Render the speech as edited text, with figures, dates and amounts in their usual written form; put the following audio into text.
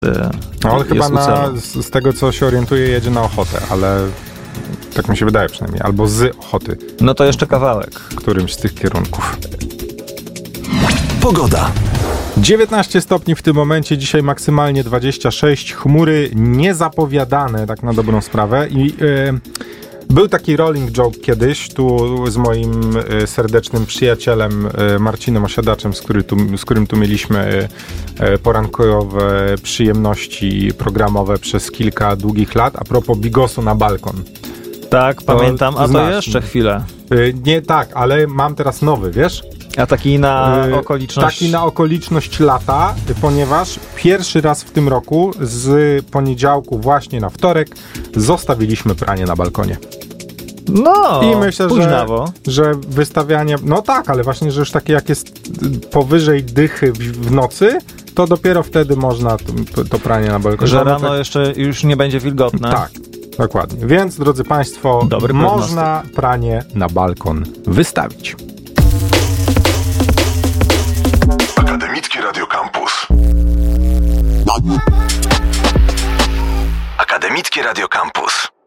On chyba z tego, co się orientuje, jedzie na Ochotę, ale tak mi się wydaje przynajmniej, albo z Ochoty. No to jeszcze kawałek. Którymś z tych kierunków. Pogoda. 19 stopni w tym momencie, dzisiaj maksymalnie 26, chmury niezapowiadane, tak na dobrą sprawę. I był taki rolling joke kiedyś, tu z moim serdecznym przyjacielem Marcinem Osiadaczem, z którym tu mieliśmy porankowe przyjemności programowe przez kilka długich lat, a propos bigosu na balkon. Tak, pamiętam, a to jeszcze chwilę. Nie tak, ale mam teraz nowy, wiesz? A taki na okoliczność... Taki na okoliczność lata, ponieważ pierwszy raz w tym roku z poniedziałku właśnie na wtorek zostawiliśmy pranie na balkonie. No, i myślę, późnawo. że wystawianie... No tak, ale właśnie, że już takie jak jest powyżej dychy w nocy, to dopiero wtedy można to pranie na balkonie. Że rano tak... jeszcze już nie będzie wilgotne. Tak, dokładnie. Więc, drodzy Państwo, można pranie na balkon wystawić. Akademickie Radio Campus. Akademickie Radio Campus.